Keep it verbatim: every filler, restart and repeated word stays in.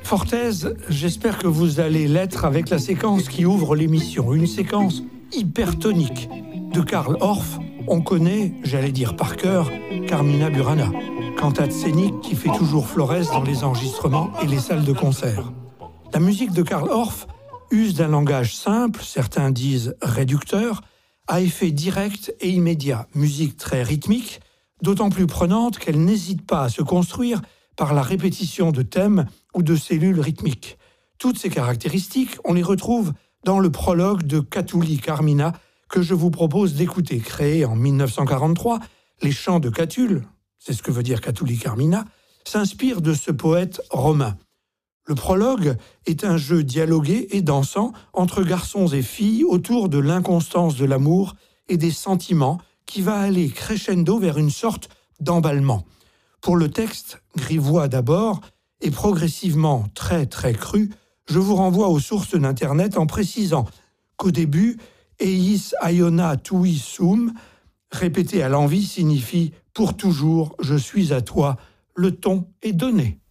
Fortez, j'espère que vous allez l'être avec la séquence qui ouvre l'émission, une séquence hypertonique. De Karl Orff, on connaît, j'allais dire par cœur, Carmina Burana, cantate scénique qui fait toujours florès dans les enregistrements et les salles de concert. La musique de Karl Orff use d'un langage simple, certains disent réducteur, à effet direct et immédiat, musique très rythmique, d'autant plus prenante qu'elle n'hésite pas à se construire par la répétition de thèmes ou de cellules rythmiques. Toutes ces caractéristiques, on les retrouve dans le prologue de Catulle Carmina que je vous propose d'écouter. Créé en mille neuf cent quarante-trois, les chants de Catulle, c'est ce que veut dire Catulle Carmina, s'inspirent de ce poète romain. Le prologue est un jeu dialogué et dansant entre garçons et filles autour de l'inconstance de l'amour et des sentiments qui va aller crescendo vers une sorte d'emballement. Pour le texte, grivois d'abord, et progressivement très très cru, je vous renvoie aux sources d'Internet en précisant qu'au début, eis aiona tui sum, répété à l'envi, signifie « pour toujours, je suis à toi », le ton est donné.